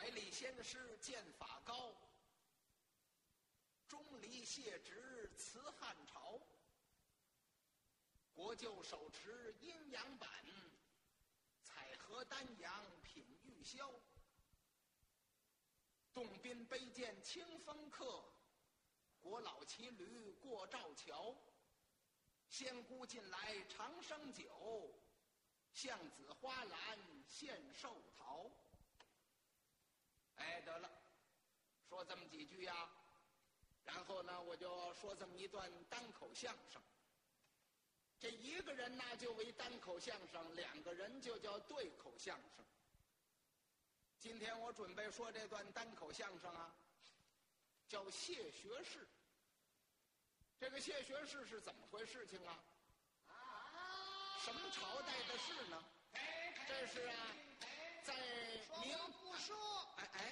怀里先师剑法高，钟离谢职辞汉朝。国舅手持阴阳板，采荷丹阳品玉箫。洞宾杯剑清风客，国老骑驴过赵桥。仙姑近来长生酒，向子花篮献寿桃。哎，得了，说这么几句呀，然后呢，我就说这么一段单口相声。这一个人呢就为单口相声，两个人就叫对口相声。今天我准备说这段单口相声啊，叫谢学士。这个谢学士是怎么回事情啊？什么朝代的事呢？这是啊，在明不说，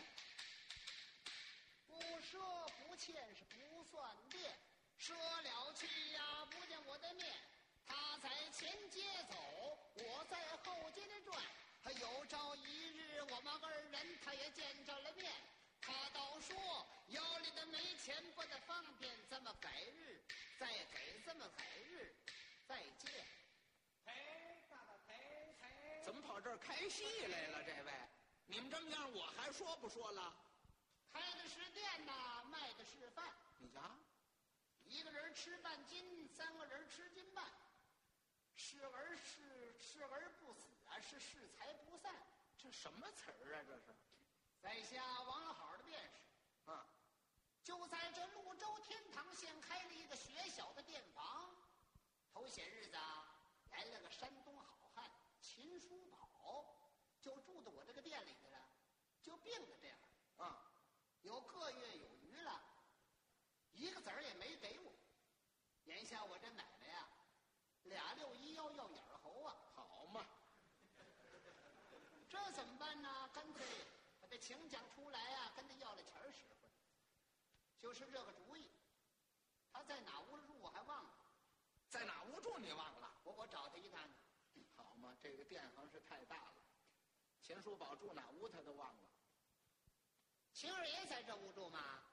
不说不欠是不算变，说了去呀不见我的面，他在前街走，我在后街里转，有朝一日我们二人他也见着了面。他倒说腰里的没钱不得方便，这么改日再给，这么改日再见。 怎么跑这儿开戏来了？这位，你们这么样，我还说不说了？ 开的是店呐，卖的是饭。 你瞧， 一个人吃半斤，三个人吃斤半。视而不死啊，是视财不散。 这什么词儿啊？这是。 在下王老好的便是，就在这潞州天堂县开了一个学小的店房。头些日子啊，来了个山东好汉秦叔宝，就住到我这个店里去了，就病了这样有个月有余了，一个子儿也没给我。眼下我这买卖呀，2六1腰要眼猴啊， 好嘛， 这怎么办呢？干脆把这请将出来啊，跟他要了钱使唤。就是这个主意。他在哪屋住我还忘了， 在哪屋住你忘了？ 我找他一趟呢。 好嘛，这个店行是太大了，秦叔宝住哪屋他都忘了。 秦二爷在这屋住吗？